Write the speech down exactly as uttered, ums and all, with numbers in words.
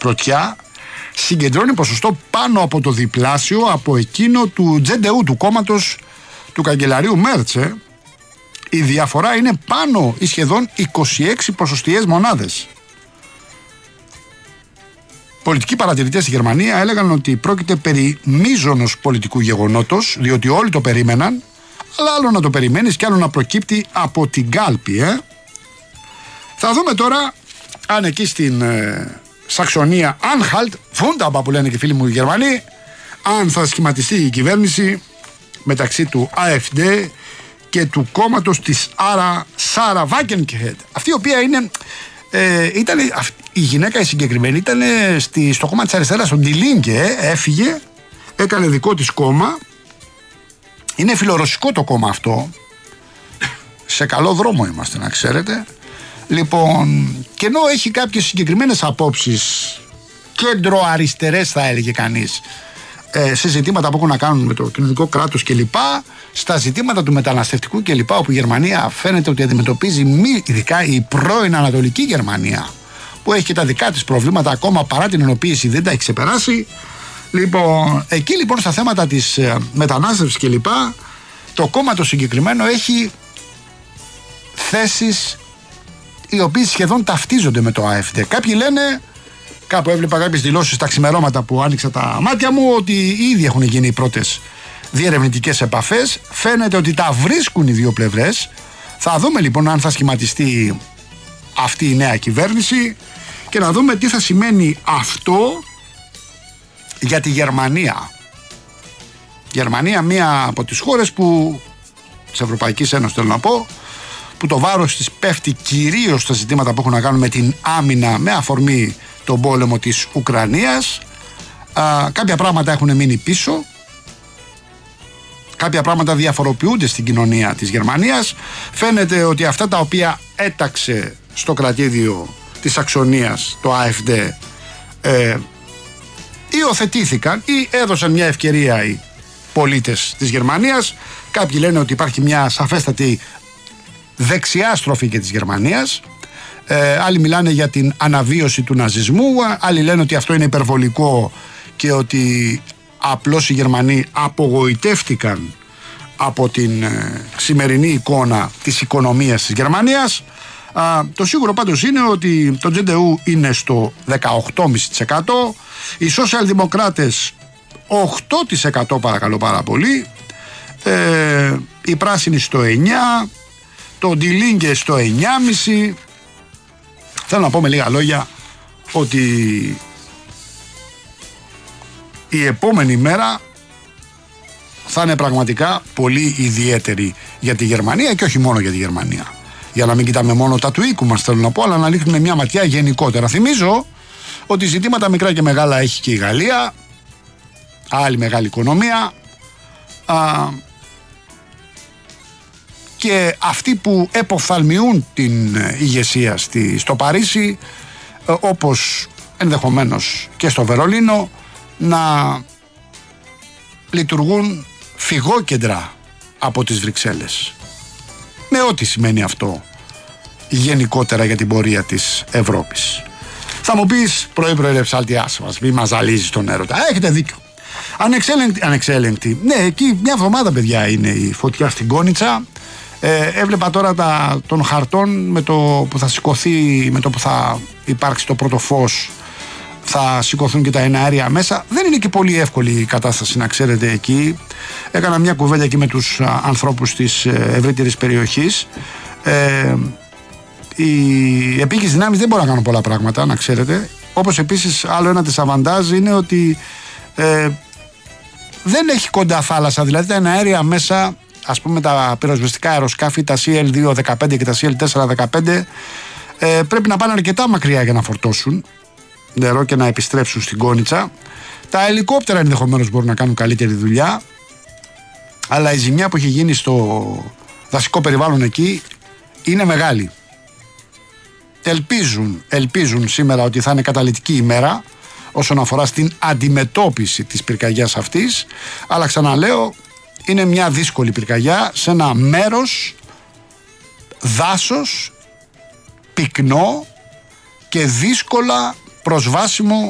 πρωτιά συγκεντρώνει ποσοστό πάνω από το διπλάσιο από εκείνο του τζεντεού, του κόμματος του καγκελαρίου Μέρτσε. Η διαφορά είναι πάνω ή σχεδόν είκοσι έξι ποσοστιαίες μονάδες. Πολιτικοί παρατηρητές στη Γερμανία έλεγαν ότι πρόκειται περί μείζωνος πολιτικού γεγονότος, διότι όλοι το περίμεναν, αλλά άλλο να το περιμένεις και άλλο να προκύπτει από την κάλπη. Ε. Θα δούμε τώρα αν εκεί στην ε, Σαξονία Anhalt, Wunderbar που λένε και φίλοι μου οι Γερμανοί, αν θα σχηματιστεί η κυβέρνηση μεταξύ του AfD και του κόμματος της Άρα Σάρα Βάκενκεχετ. Αυτή η οποία είναι, ε, ήταν, η γυναίκα η συγκεκριμένη ήταν στη, στο κόμμα της αριστεράς, στον Die Linke, ε, έφυγε, έκανε δικό της κόμμα. Είναι φιλορωσικό το κόμμα αυτό. Σε καλό δρόμο είμαστε, να ξέρετε. Λοιπόν, και ενώ έχει κάποιες συγκεκριμένες απόψεις κέντρο-αριστερές θα έλεγε κανείς, ε, σε ζητήματα που έχουν να κάνουν με το κοινωνικό κράτος κλπ, στα ζητήματα του μεταναστευτικού κλπ, όπου η Γερμανία φαίνεται ότι αντιμετωπίζει, μη, ειδικά η πρώην Ανατολική Γερμανία, που έχει και τα δικά της προβλήματα ακόμα παρά την ενοποίηση, δεν τα έχει ξεπεράσει. Λοιπόν, εκεί λοιπόν στα θέματα της ε, μετανάστευσης κλπ, το κόμμα το συγκεκριμένο έχει θέσεις οι οποίες σχεδόν ταυτίζονται με το AfD. Κάποιοι λένε, κάπου έβλεπα κάποιες δηλώσεις στα ξημερώματα που άνοιξα τα μάτια μου, ότι ήδη έχουν γίνει οι πρώτες διερευνητικές επαφές. Φαίνεται ότι τα βρίσκουν οι δύο πλευρές. Θα δούμε λοιπόν αν θα σχηματιστεί αυτή η νέα κυβέρνηση και να δούμε τι θα σημαίνει αυτό για τη Γερμανία. Γερμανία, μία από τις χώρες που, της Ευρωπαϊκής Ένωσης θέλω να πω, που το βάρος της πέφτει κυρίως στα ζητήματα που έχουν να κάνουν με την άμυνα, με αφορμή τον πόλεμο της Ουκρανίας. Α, κάποια πράγματα έχουν μείνει πίσω, κάποια πράγματα διαφοροποιούνται στην κοινωνία της Γερμανίας. Φαίνεται ότι αυτά τα οποία έταξε στο κρατήδιο της Σαξονίας το AfD ε, υιοθετήθηκαν ή έδωσαν μια ευκαιρία οι πολίτες της Γερμανίας. Κάποιοι λένε ότι υπάρχει μια σαφέστατη δεξιά στροφή και της Γερμανίας. Ε, άλλοι μιλάνε για την αναβίωση του ναζισμού, άλλοι λένε ότι αυτό είναι υπερβολικό και ότι απλώς οι Γερμανοί απογοητεύτηκαν από την ε, σημερινή εικόνα της οικονομίας της Γερμανίας. Α, το σίγουρο πάντως είναι ότι το τζεντεού είναι στο δεκαοκτώ κόμμα πέντε τοις εκατό, οι σοσιαλδημοκράτες οκτώ τοις εκατό παρακαλώ πάρα πολύ, ε, οι πράσινοι στο εννιά τοις εκατό, το Die Linke στο εννιά κόμμα πέντε τοις εκατό. Θέλω να πω με λίγα λόγια ότι η επόμενη μέρα θα είναι πραγματικά πολύ ιδιαίτερη για τη Γερμανία και όχι μόνο για τη Γερμανία. Για να μην κοιτάμε μόνο τα του οίκου μας θέλω να πω, αλλά να ρίχνουμε μια ματιά γενικότερα. Θυμίζω ότι ζητήματα μικρά και μεγάλα έχει και η Γαλλία, άλλη μεγάλη οικονομία, α, και αυτοί που εποφθαλμιούν την ηγεσία στη, στο Παρίσι, ε, όπως ενδεχομένως και στο Βερολίνο, να λειτουργούν φυγόκεντρα από τις Βρυξέλλες. Με ό,τι σημαίνει αυτό γενικότερα για την πορεία της Ευρώπης. Θα μου πεις, πρωί-πρωί ρε ψαλτιάς μας, μη μας ζαλίζεις τον έρωτα. Έχετε δίκιο. Ανεξέλεγκτη, ανεξέλεγκτη. Ναι, εκεί μια εβδομάδα παιδιά είναι η φωτιά στην Κόνιτσα. Ε, έβλεπα τώρα τα, των χαρτών με το που θα σηκωθεί, με το που θα υπάρξει το πρώτο φως, θα σηκωθούν και τα εναέρια μέσα. Δεν είναι και πολύ εύκολη η κατάσταση, να ξέρετε εκεί. Έκανα μια κουβέντα εκεί με τους α, ανθρώπους της ε, ευρύτερης περιοχής. Ε, οι επίκες δυνάμεις δεν μπορούν να κάνουν πολλά πράγματα, να ξέρετε. Όπως επίσης άλλο ένα της αβαντάζ είναι ότι ε, δεν έχει κοντά θάλασσα, δηλαδή τα εναέρια μέσα, ας πούμε τα πυροσβεστικά αεροσκάφη, τα σι ελ δύο δεκαπέντε και τα σι ελ τέσσερα δεκαπέντε, ε, πρέπει να πάνε αρκετά μακριά για να φορτώσουν νερό και να επιστρέψουν στην Κόνιτσα. Τα ελικόπτερα ενδεχομένως μπορούν να κάνουν καλύτερη δουλειά, αλλά η ζημιά που έχει γίνει στο δασικό περιβάλλον εκεί είναι μεγάλη. Ελπίζουν, ελπίζουν σήμερα ότι θα είναι καταλυτική ημέρα όσον αφορά στην αντιμετώπιση της πυρκαγιάς αυτής, αλλά ξαναλέω, είναι μια δύσκολη πυρκαγιά σε ένα μέρος δάσος, πυκνό και δύσκολα προσβάσιμο